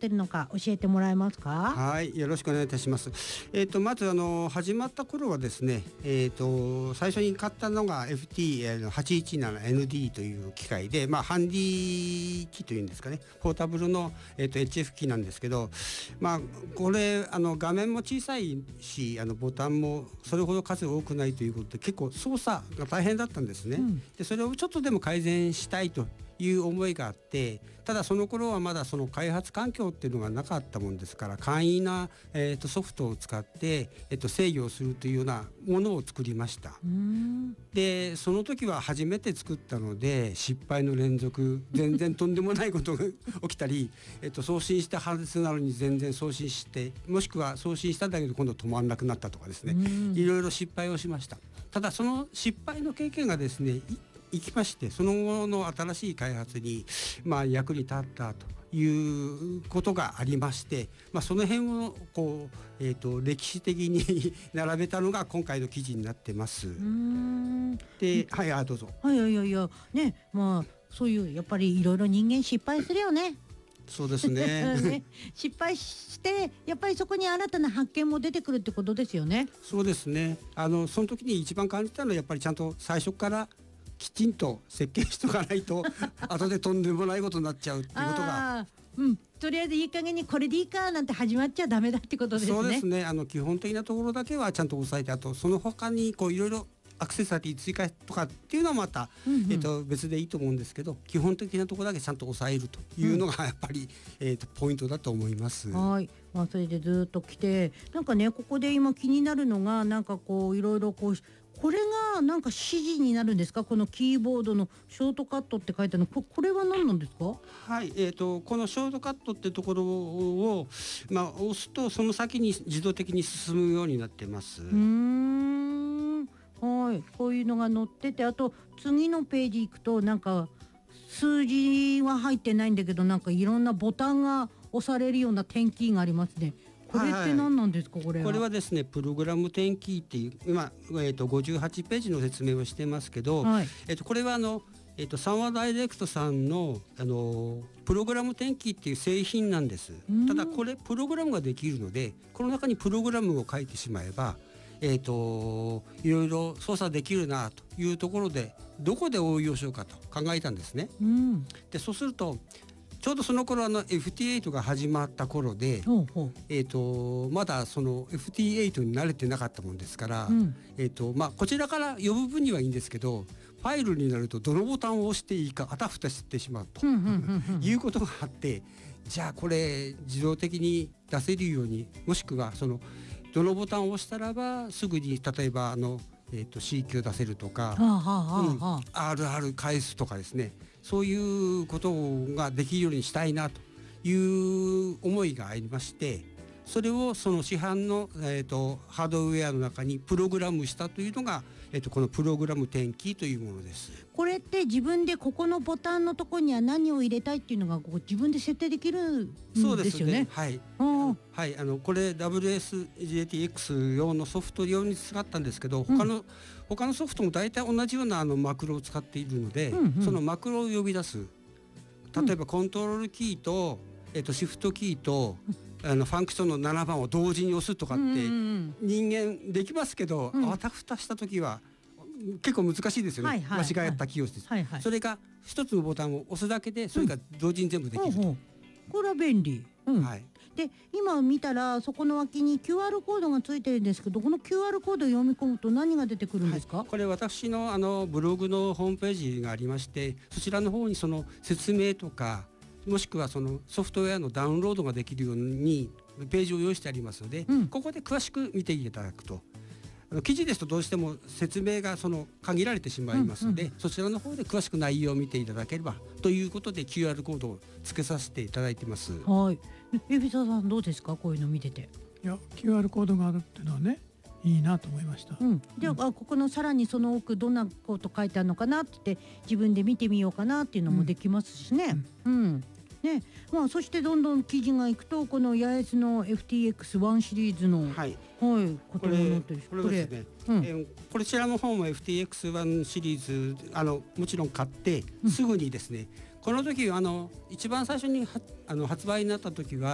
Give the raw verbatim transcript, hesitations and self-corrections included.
ってるのか教えてもらえますか？ はい、よろしくお願いいたします。えー、とまずあの始まった頃はですね、えー、と最初に買ったのが エフティーはちいちななエヌディー という機械で、まあ、ハンディ機というんですかね、ポータブルの、えー、と エイチエフ 機なんですけど、まあ、これあの画面も小さいし、あのボタンもそれほど数多くないということで結構操作が大変だったんですね、うん、でそれをちょっとでも改善したいという思いがあって、ただその頃はまだその開発環境っていうのがなかったもんですから、簡易な、えー、とソフトを使って、えー、と制御をするというようなものを作りました。うーんでその時は初めて作ったので失敗の連続、全然とんでもないことが起きたりえと送信したはずなのに全然送信して、もしくは送信したんだけど今度止まんなくなったとかですね、いろいろ失敗をしました。ただその失敗の経験がですね生きまして、その後の新しい開発に、まあ、役に立ったということがありまして、まあ、その辺をこう、えー、と歴史的に並べたのが今回の記事になってます。うーんで、はい、あ、どうぞ。 はいはいはいやね、まあそういうやっぱりいろいろ人間失敗するよね。 そうです ね, ね失敗してやっぱりそこに新たな発見も出てくるってことですよね。 そうですね、あのその時に一番感じたのはやっぱりちゃんと最初からきちんと設計しとかないと後でとんでもないことになっちゃうっていうことがうん、とりあえずいい加減にこれでいいかなんて始まっちゃダメだってことですね。 そうですね、あの基本的なところだけはちゃんと押さえて、あとその他にこういろいろアクセサリー追加とかっていうのはまた、うんうんえー、と別でいいと思うんですけど、基本的なところだけちゃんと抑えるというのがやっぱり、うんえー、とポイントだと思います。 はい、まあ、それでずっと来て、なんかねここで今気になるのが、なんかこういろいろこうこれがなんか指示になるんですか？このキーボードのショートカットって書いてあるの こ, これは何なんですか？ はい、えー、とこのショートカットってところを、まあ、押すとその先に自動的に進むようになってます。うーんはい、こういうのが載ってて、あと次のページ行くとなんか数字は入ってないんだけど、なんかいろんなボタンが押されるような点キーがありますね。これって何なんですか？これはこれはですね、プログラム点キーっていう今、えー、とごじゅうはちページの説明をしてますけど、はいえー、とこれはあの、えー、とサンワダイレクトさんの、あのプログラム点キーっていう製品なんです。ただこれプログラムができるので、この中にプログラムを書いてしまえばえー、といろいろ操作できるなというところで、どこで応用しようかと考えたんですね、うん、でそうするとちょうどその頃あの エフティーエイト が始まった頃で、ほうほうえー、とまだその エフティーエイト に慣れてなかったもんですから、うんえーとまあ、こちらから呼ぶ分にはいいんですけど、ファイルになるとどのボタンを押していいかあたふたしてしまうと、うんうんうんうん、いうことがあって、じゃあこれ自動的に出せるように、もしくはそのどのボタンを押したらばすぐに例えばあの、えー、と シーキュー 出せるとか、はあはあはあうん、アールアール 返すとかですね、そういうことができるようにしたいなという思いがありまして、それをその市販の、えー、とハードウェアの中にプログラムしたというのが、えー、とこのプログラム点キーというものです。 これって自分でここのボタンのところには何を入れたいっていうのがこう自分で設定できるんですよね。 そうですね、はい、はい、あのこれ ダブリューエスジェーティーエックス 用のソフト用に使ったんですけど、他の、うん、他のソフトも大体同じようなあのマクロを使っているので、うんうん、そのマクロを呼び出す、例えばコントロールキーと、えー、とシフトキーと、うん、あのファンクションのななばんを同時に押すとかって人間できますけど、うん、あたふたした時は結構難しいですよね、はいはいはい、間違ったキーをして、はいはい、それが一つのボタンを押すだけでそれが同時に全部できると、うん、 これは便利、うんはい、で今見たらそこの脇に キューアール コードがついてるんですけど、この キューアール コードを読み込むと何が出てくるんですか？はい、 これ私 の, あのブログのホームページがありまして、そちらの方にその説明とか、もしくはそのソフトウェアのダウンロードができるようにページを用意してありますので、うん、ここで詳しく見ていただくと、あの記事ですとどうしても説明がその限られてしまいますので、うんうん、そちらの方で詳しく内容を見ていただければということで キューアール コードを付けさせていただいてます。 はい、海老沢さんどうですか？こういうの見てて。 いや キューアール コードがあるっていうのはね、いいなと思いました。 うん、で、うん、あここのさらにその奥どんなこと書いてあるのかなって自分で見てみようかなっていうのもできますしね。うん、うんねまあ、そしてどんどん記事がいくと、この八重洲の エフティーエックスワン シリーズの、はいはい、ことも載ってるし、 これこれですね、うんえー、こちらの方も エフティーエックスワン シリーズあのもちろん買ってすぐにですね、うん、この時あの一番最初にはあの発売になった時は